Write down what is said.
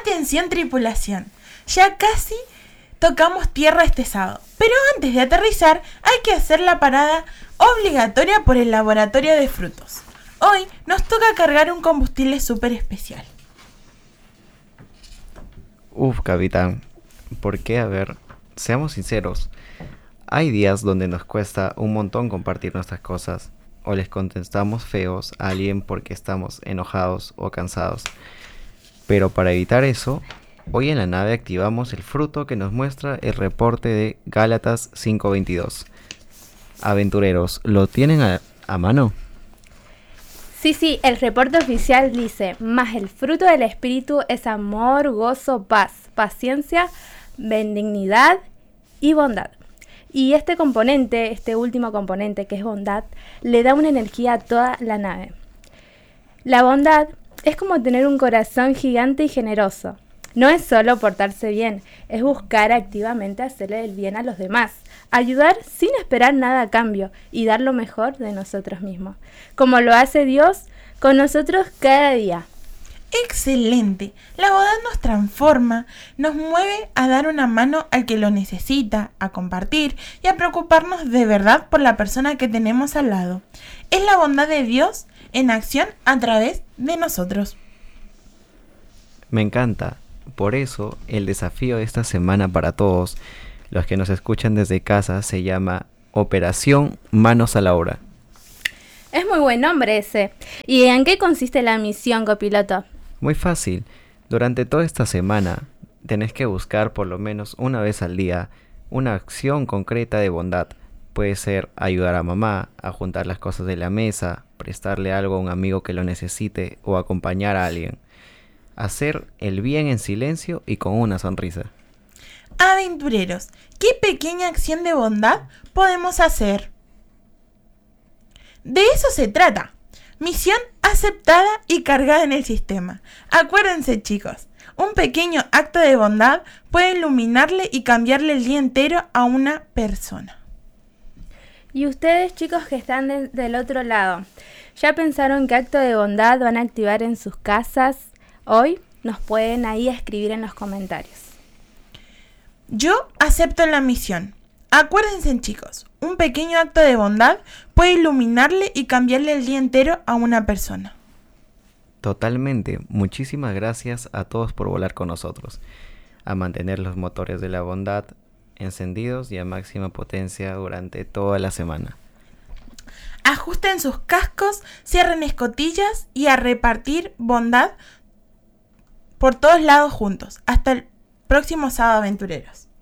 Atención tripulación, ya casi tocamos tierra este sábado, pero antes de aterrizar hay que hacer la parada obligatoria por el laboratorio de frutos. Hoy nos toca cargar un combustible súper especial. Capitán, ¿por qué? A ver, seamos sinceros. Hay días donde nos cuesta un montón compartir nuestras cosas, o les contestamos feos a alguien porque estamos enojados o cansados. Pero para evitar eso, hoy en la nave activamos el fruto que nos muestra el reporte de Gálatas 5:22. Aventureros, ¿lo tienen a mano? Sí, el reporte oficial dice: mas el fruto del Espíritu es amor, gozo, paz, paciencia, benignidad y bondad. Y este último componente, que es bondad, le da una energía a toda la nave. La bondad es como tener un corazón gigante y generoso. No es solo portarse bien, es buscar activamente hacerle el bien a los demás, ayudar sin esperar nada a cambio y dar lo mejor de nosotros mismos, como lo hace Dios con nosotros cada día. ¡Excelente! La bondad nos transforma, nos mueve a dar una mano al que lo necesita, a compartir y a preocuparnos de verdad por la persona que tenemos al lado. Es la bondad de Dios en acción a través de nosotros. Me encanta. Por eso, el desafío de esta semana para todos los que nos escuchan desde casa se llama Operación Manos a la Obra. Es muy buen nombre ese. ¿Y en qué consiste la misión, copiloto? Muy fácil. Durante toda esta semana tenés que buscar por lo menos una vez al día una acción concreta de bondad. Puede ser ayudar a mamá, a juntar las cosas de la mesa, prestarle algo a un amigo que lo necesite o acompañar a alguien. Hacer el bien en silencio y con una sonrisa. Aventureros, ¿qué pequeña acción de bondad podemos hacer? De eso se trata. Misión aceptada y cargada en el sistema. Acuérdense, chicos, un pequeño acto de bondad puede iluminarle y cambiarle el día entero a una persona. Y ustedes, chicos que están del otro lado, ¿ya pensaron qué acto de bondad van a activar en sus casas? Hoy nos pueden ahí escribir en los comentarios. Yo acepto la misión. Acuérdense, chicos, un pequeño acto de bondad puede iluminarle y cambiarle el día entero a una persona. Totalmente. Muchísimas gracias a todos por volar con nosotros, a mantener los motores de la bondad encendidos y a máxima potencia durante toda la semana. Ajusten sus cascos, cierren escotillas y a repartir bondad por todos lados juntos. Hasta el próximo sábado, aventureros.